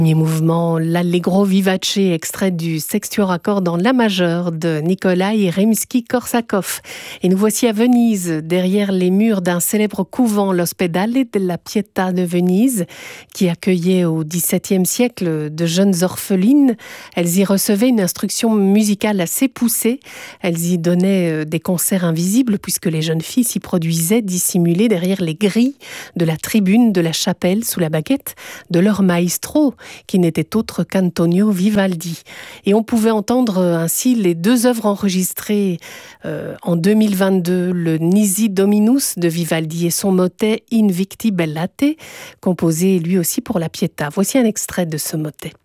Premier mouvement, l'Allegro vivace, extrait du Sextuor à cordes en la majeure de Nikolai Rimsky-Korsakov. Et nous voici à Venise, derrière les murs d'un célèbre couvent, l'Ospedale della Pietà de Venise, qui accueillait au XVIIe siècle de jeunes orphelines. Elles y recevaient une instruction musicale assez poussée. Elles y donnaient des concerts invisibles, puisque les jeunes filles s'y produisaient dissimulées derrière les grilles de la tribune de la chapelle, sous la baguette de leur maestro, qui n'était autre qu'Antonio Vivaldi. Et on pouvait entendre ainsi les deux œuvres enregistrées en 2022, le Nisi Dominus de Vivaldi et son motet Invicti Bellate, composé lui aussi pour la Pietà. Voici un extrait de ce motet.